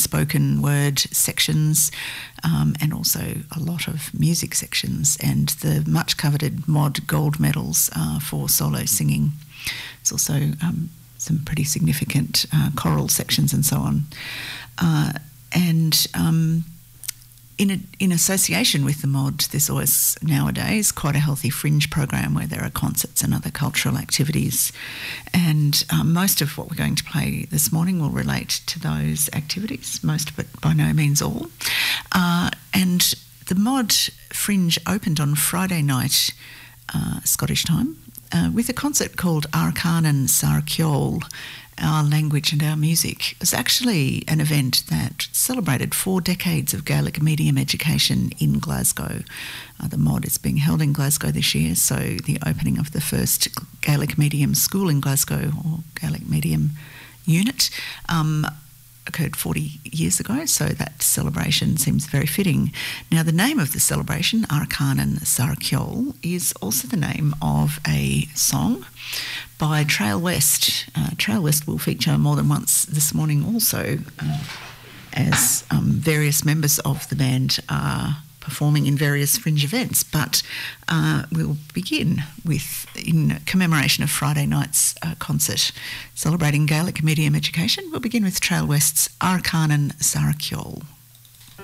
spoken word sections, and also a lot of music sections, and the much coveted MOD gold medals for solo singing. It's also some pretty significant choral sections and so on. In association with the MOD, there's always nowadays quite a healthy fringe program where there are concerts and other cultural activities. And most of what we're going to play this morning will relate to those activities, most but by no means all. And the MOD Fringe opened on Friday night, Scottish time, with a concert called Arcanan Sarkiol, Our Language and Our Music. It was actually an event that celebrated 4 decades of Gaelic medium education in Glasgow. The MOD is being held in Glasgow this year, so the opening of the first Gaelic medium school in Glasgow, or Gaelic medium unit, occurred 40 years ago, so that celebration seems very fitting. Now, the name of the celebration, Arcanan Sarkiol, is also the name of a song by Trail West. Trail West will feature more than once this morning also, as various members of the band are performing in various fringe events. But we'll begin with, in commemoration of Friday night's concert celebrating Gaelic medium education, we'll begin with Trail West's Arcanan Sarkiol.